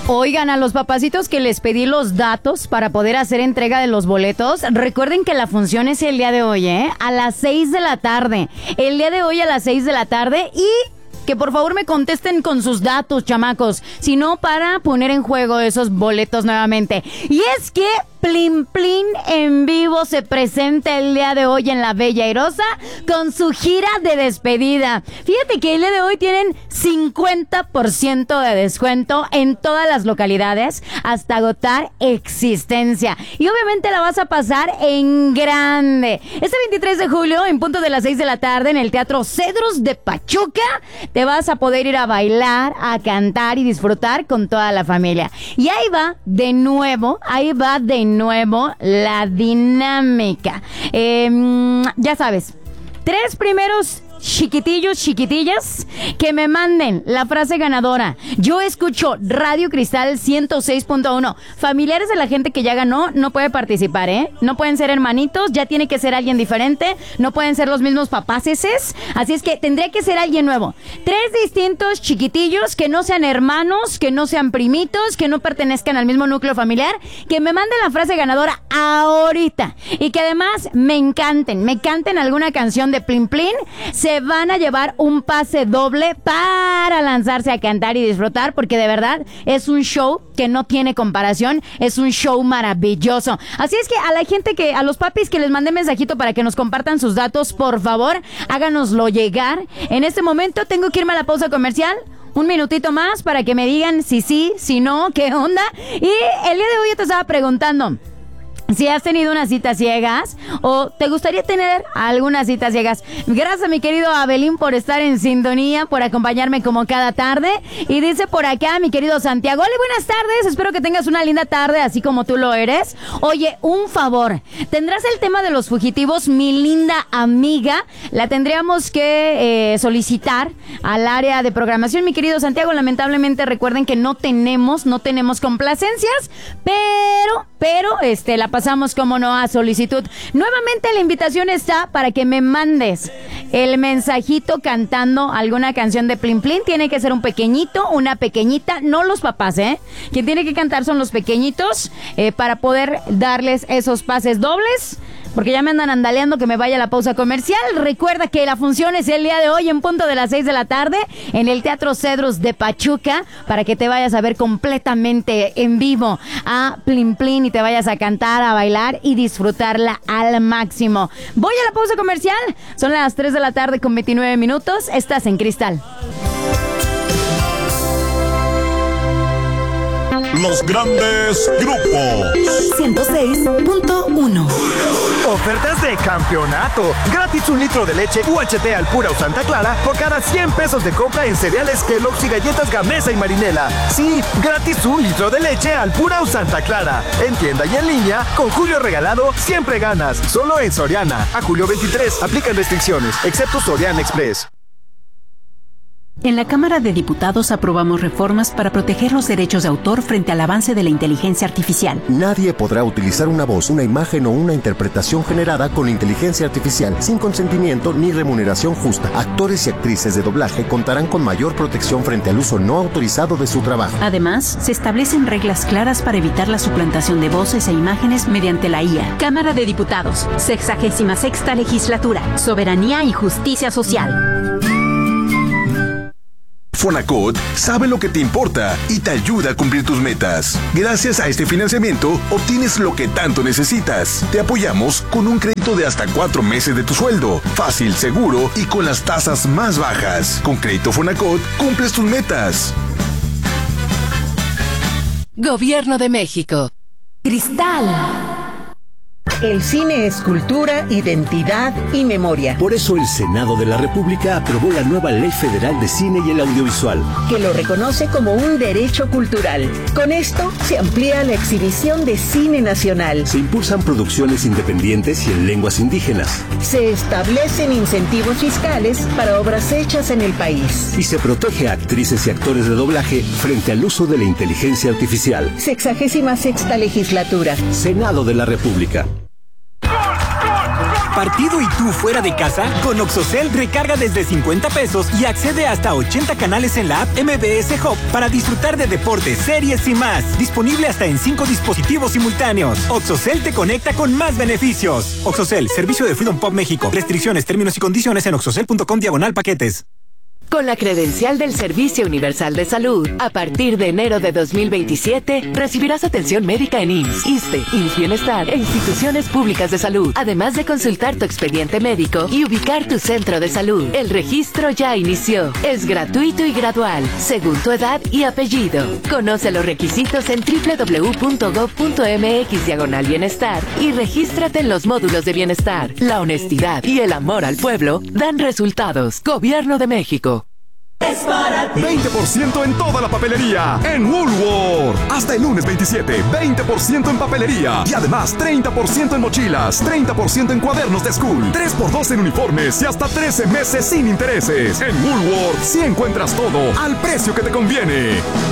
Oigan, a los papacitos que les pedí los datos para poder hacer entrega de los boletos, recuerden que la función es el día de hoy, a las 6 de la tarde. El día de hoy a las 6 de la tarde y que por favor me contesten con sus datos, chamacos, si no para poner en juego esos boletos nuevamente. Y es que Plin Plin en vivo se presenta el día de hoy en La Bella Airosa con su gira de despedida. Fíjate que el día de hoy tienen 50% de descuento en todas las localidades hasta agotar existencia. Y obviamente la vas a pasar en grande. Este 23 de julio, en punto de las 6 de la tarde, en el Teatro Cedros de Pachuca, te vas a poder ir a bailar, a cantar y disfrutar con toda la familia. Y ahí va de nuevo la dinámica. Ya sabes, 3 primeros chiquitillos, chiquitillas, que me manden la frase ganadora. Yo escucho Radio Cristal 106.1. Familiares de la gente que ya ganó no puede participar, No pueden ser hermanitos, ya tiene que ser alguien diferente, no pueden ser los mismos papaceses, así es que tendría que ser alguien nuevo. 3 distintos chiquitillos que no sean hermanos, que no sean primitos, que no pertenezcan al mismo núcleo familiar, que me manden la frase ganadora ahorita y que además me canten alguna canción de Plin Plin. Se van a llevar un pase doble para lanzarse a cantar y disfrutar, porque de verdad es un show que no tiene comparación, es un show maravilloso. Así es que a la gente a los papis que les mandé mensajito para que nos compartan sus datos, por favor, háganoslo llegar. En este momento tengo que irme a la pausa comercial. Un minutito más para que me digan si sí, si no, qué onda. Y el día de hoy yo te estaba preguntando si has tenido unas citas ciegas o te gustaría tener algunas citas ciegas. Gracias a mi querido Abelín por estar en sintonía, por acompañarme como cada tarde. Y dice por acá mi querido Santiago: hola, buenas tardes, espero que tengas una linda tarde así como tú lo eres. Oye, un favor, ¿tendrás el tema de los fugitivos, mi linda amiga? La tendríamos que solicitar al área de programación, mi querido Santiago. Lamentablemente recuerden que no tenemos complacencias, pero la pasamos como no a solicitud. Nuevamente la invitación está para que me mandes el mensajito cantando alguna canción de Plin Plin. Tiene que ser un pequeñito, una pequeñita, no los papás, Quien tiene que cantar son los pequeñitos, para poder darles esos pases dobles, porque ya me andan andaleando que me vaya a la pausa comercial. Recuerda que la función es el día de hoy en punto de las 6 de la tarde en el Teatro Cedros de Pachuca, para que te vayas a ver completamente en vivo a Plin Plin y te vayas a cantar, a bailar y disfrutarla al máximo. Voy a la pausa comercial. Son las 3 de la tarde con 29 minutos. Estás en Cristal. Los grandes grupos. 106.1. Ofertas de campeonato. Gratis 1 litro de leche UHT Alpura o Santa Clara por cada 100 pesos de compra en cereales Kellogg's y galletas Gamesa y Marinela. Sí, gratis 1 litro de leche Alpura o Santa Clara. En tienda y en línea, con Julio Regalado, siempre ganas. Solo en Soriana. A julio 23. Aplican restricciones, excepto Soriana Express. En la Cámara de Diputados aprobamos reformas para proteger los derechos de autor frente al avance de la inteligencia artificial. Nadie podrá utilizar una voz, una imagen o una interpretación generada con inteligencia artificial sin consentimiento ni remuneración justa. Actores y actrices de doblaje contarán con mayor protección frente al uso no autorizado de su trabajo. Además, se establecen reglas claras para evitar la suplantación de voces e imágenes mediante la IA. Cámara de Diputados, 66ª Legislatura, Soberanía y Justicia Social. Fonacot sabe lo que te importa y te ayuda a cumplir tus metas. Gracias a este financiamiento, obtienes lo que tanto necesitas. Te apoyamos con un crédito de hasta 4 meses de tu sueldo. Fácil, seguro y con las tasas más bajas. Con Crédito Fonacot, cumples tus metas. Gobierno de México. Cristal. El cine es cultura, identidad y memoria. Por eso el Senado de la República aprobó la nueva Ley Federal de Cine y el Audiovisual, que lo reconoce como un derecho cultural. Con esto se amplía la exhibición de cine nacional. Se impulsan producciones independientes y en lenguas indígenas. Se establecen incentivos fiscales para obras hechas en el país. Y se protege a actrices y actores de doblaje frente al uso de la inteligencia artificial. 66ª Legislatura. Senado de la República. partido y tú fuera de casa? Con OXXOCEL recarga desde 50 pesos y accede hasta 80 canales en la app MBS Hub para disfrutar de deportes, series y más. Disponible hasta en 5 dispositivos simultáneos. OXXOCEL te conecta con más beneficios. OXXOCEL, servicio de Freedom Pop México. Restricciones, términos y condiciones en oxxocel.com/paquetes. Con la credencial del Servicio Universal de Salud, a partir de enero de 2027, recibirás atención médica en IMSS, ISSSTE, IMSS Bienestar e instituciones públicas de salud, además de consultar tu expediente médico y ubicar tu centro de salud. El registro ya inició. Es gratuito y gradual, según tu edad y apellido. Conoce los requisitos en www.gov.mx/bienestar y regístrate en los módulos de bienestar. La honestidad y el amor al pueblo dan resultados. Gobierno de México. 20% en toda la papelería en Woolworth. Hasta el lunes 27, 20% en papelería. Y además 30% en mochilas, 30% en cuadernos de school, 3x2 en uniformes y hasta 13 meses sin intereses. En Woolworth sí encuentras todo al precio que te conviene.